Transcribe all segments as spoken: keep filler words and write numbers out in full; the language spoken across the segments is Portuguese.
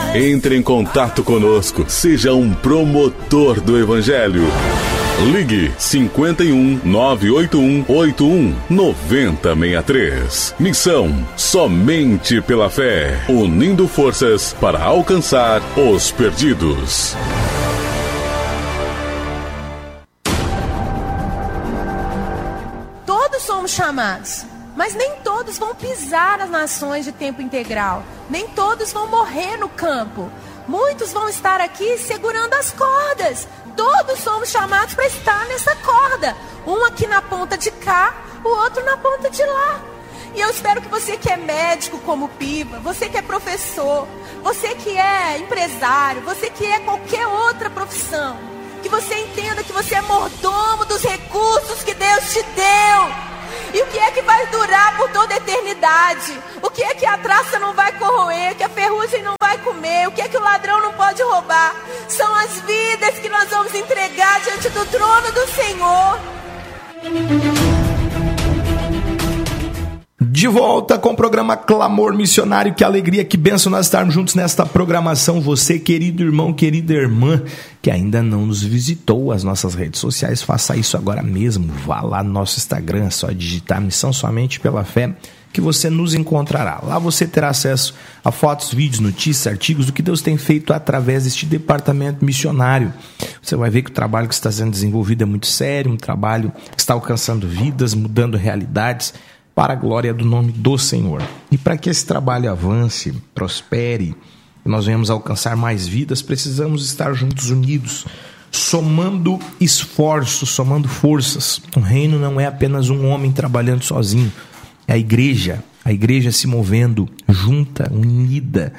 Entre em contato conosco, seja um promotor do Evangelho. Ligue cinquenta e um, nove oito um, oito um, nove zero seis três. Missão Somente pela Fé, unindo forças para alcançar os perdidos. Todos somos chamados, mas nem todos vão pisar nas nações de tempo integral. Nem todos vão morrer no campo. Muitos vão estar aqui segurando as cordas. Todos somos chamados para estar nessa corda. Um aqui na ponta de cá, o outro na ponta de lá. E eu espero que você que é médico como Piva, você que é professor, você que é empresário, você que é qualquer outra profissão, que você entenda que você é mordomo dos recursos que Deus te deu. E o que é que vai durar por toda a eternidade? O que é que a traça não vai corroer? Que a ferrugem não vai comer? O que é que o ladrão não pode roubar? São as vidas que nós vamos entregar diante do trono do Senhor. De volta com o programa Clamor Missionário. Que alegria, que bênção nós estarmos juntos nesta programação. Você, querido irmão, querida irmã, que ainda não nos visitou as nossas redes sociais, faça isso agora mesmo. Vá lá no nosso Instagram, é só digitar Missão Somente pela Fé, que você nos encontrará. Lá você terá acesso a fotos, vídeos, notícias, artigos do que Deus tem feito através deste departamento missionário. Você vai ver que o trabalho que está sendo desenvolvido é muito sério, um trabalho que está alcançando vidas, mudando realidades, para a glória do nome do Senhor. E para que esse trabalho avance, prospere, nós venhamos alcançar mais vidas, precisamos estar juntos, unidos, somando esforços, somando forças. O reino não é apenas um homem trabalhando sozinho, é a igreja, a igreja se movendo junta, unida,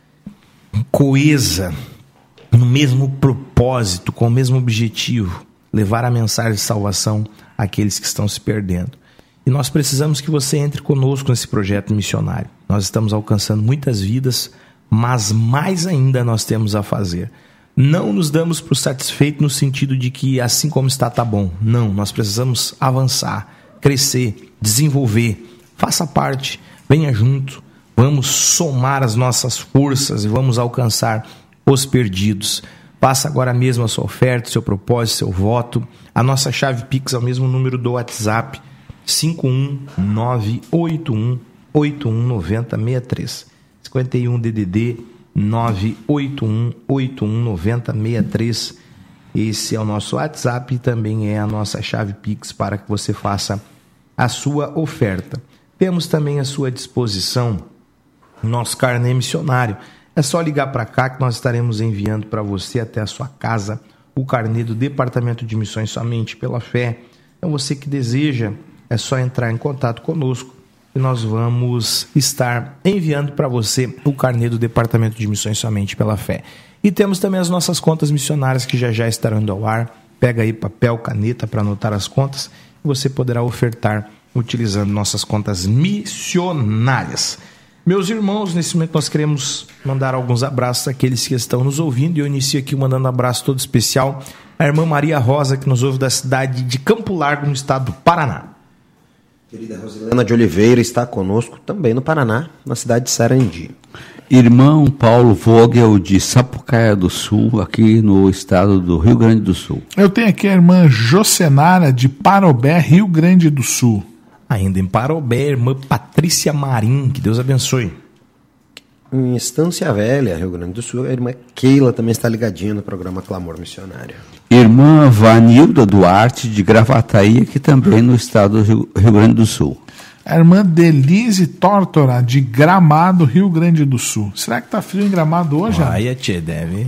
coesa, no mesmo propósito, com o mesmo objetivo, levar a mensagem de salvação àqueles que estão se perdendo. E nós precisamos que você entre conosco nesse projeto missionário. Nós estamos alcançando muitas vidas, mas mais ainda nós temos a fazer. Não nos damos por satisfeitos no sentido de que assim como está, está bom. Não, nós precisamos avançar, crescer, desenvolver. Faça parte, venha junto. Vamos somar as nossas forças e vamos alcançar os perdidos. Faça agora mesmo a sua oferta, seu propósito, seu voto. A nossa chave Pix é o mesmo número do WhatsApp, cinco um nove oito um oito um nove zero seis três. cinquenta e um D D D nove oito um oito um nove zero seis três. Esse é o nosso WhatsApp e também é a nossa chave Pix para que você faça a sua oferta. Temos também à sua disposição o nosso carnê missionário. É só ligar para cá que nós estaremos enviando para você até a sua casa o carnê do Departamento de Missões Somente pela Fé. Então você que deseja, é só entrar em contato conosco e nós vamos estar enviando para você o carnê do Departamento de Missões Somente pela Fé. E temos também as nossas contas missionárias que já já estarão indo ao ar. Pega aí papel, caneta para anotar as contas e você poderá ofertar utilizando nossas contas missionárias. Meus irmãos, nesse momento nós queremos mandar alguns abraços àqueles que estão nos ouvindo e eu inicio aqui mandando um abraço todo especial à irmã Maria Rosa, que nos ouve da cidade de Campo Largo, no estado do Paraná. Querida Rosilena de Oliveira está conosco também no Paraná, na cidade de Sarandi. Irmão Paulo Vogel de Sapucaia do Sul, aqui no estado do Rio Grande do Sul. Eu tenho aqui a irmã Jocenara de Parobé, Rio Grande do Sul. Ainda em Parobé, irmã Patrícia Marim, que Deus abençoe. Em Estância Velha, Rio Grande do Sul, a irmã Keila também está ligadinha no programa Clamor Missionário. Irmã Vanilda Duarte de Gravataí, aqui também no estado do Rio, Rio Grande do Sul. A irmã Delise Tórtora de Gramado, Rio Grande do Sul. Será que está frio em Gramado hoje? Olha, tia, deve.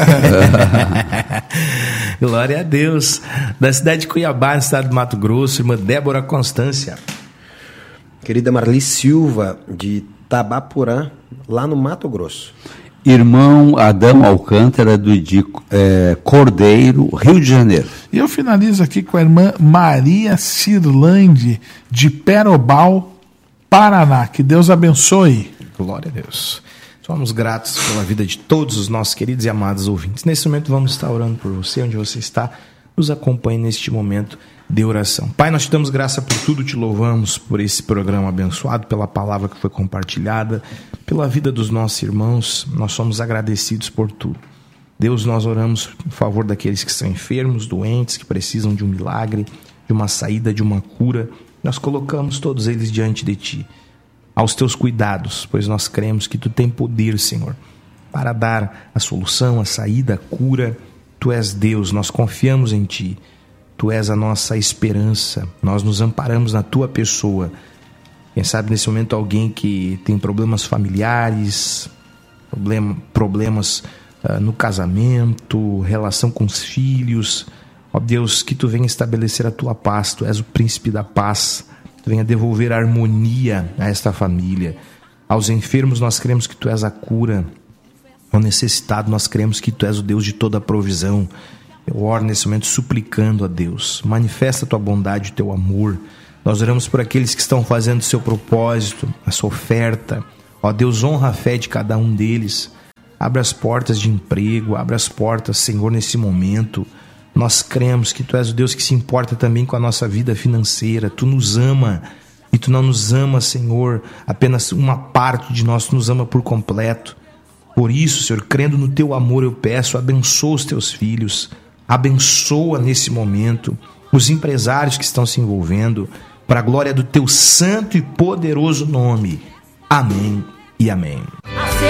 Glória a Deus. Da cidade de Cuiabá, no estado do Mato Grosso, irmã Débora Constância. Querida Marli Silva de Tabaporã, lá no Mato Grosso. Irmão Adão Alcântara do de é, Cordeiro, Rio de Janeiro. E eu finalizo aqui com a irmã Maria Cirlande de Perobal, Paraná. Que Deus abençoe. Glória a Deus. Somos gratos pela vida de todos os nossos queridos e amados ouvintes. Nesse momento vamos estar orando por você, onde você está. Nos acompanhe neste momento de oração. Pai, nós te damos graça por tudo, te louvamos por esse programa abençoado, pela palavra que foi compartilhada. pela vida dos nossos irmãos, nós somos agradecidos por tudo. Deus, nós oramos em favor daqueles que estão enfermos, doentes, que precisam de um milagre, de uma saída, de uma cura. Nós colocamos todos eles diante de Ti, aos Teus cuidados, pois nós cremos que Tu tem poder, Senhor, para dar a solução, a saída, a cura. Tu és Deus, nós confiamos em Ti. Tu és a nossa esperança, nós nos amparamos na Tua pessoa. Quem sabe nesse momento alguém que tem problemas familiares, problem, problemas uh, no casamento, relação com os filhos. Ó Deus, que Tu venha estabelecer a Tua paz, Tu és o príncipe da paz. Tu venha devolver a harmonia a esta família. Aos enfermos nós cremos que Tu és a cura. Ao necessitado nós cremos que Tu és o Deus de toda a provisão. Eu oro nesse momento suplicando a Deus, manifesta a Tua bondade, o Teu amor. Nós oramos por aqueles que estão fazendo o seu propósito, a sua oferta. Ó Deus, honra a fé de cada um deles. Abre as portas de emprego, abre as portas, Senhor, nesse momento. Nós cremos que Tu és o Deus que se importa também com a nossa vida financeira. Tu nos ama e Tu não nos ama, Senhor, apenas uma parte de nós, Tu nos ama por completo. Por isso, Senhor, crendo no Teu amor, eu peço, abençoa os Teus filhos. Abençoa nesse momento os empresários que estão se envolvendo, para a glória do Teu santo e poderoso nome. Amém e amém.